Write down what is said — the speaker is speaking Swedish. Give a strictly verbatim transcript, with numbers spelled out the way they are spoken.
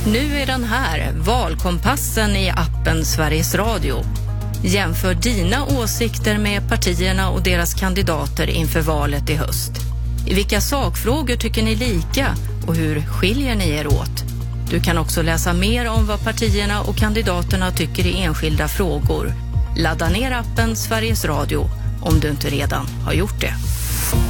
Nu är den här, valkompassen i appen Sveriges Radio. Jämför dina åsikter med partierna och deras kandidater inför valet i höst. I vilka sakfrågor tycker ni lika och hur skiljer ni er åt? Du kan också läsa mer om vad partierna och kandidaterna tycker i enskilda frågor. Ladda ner appen Sveriges Radio om du inte redan har gjort det.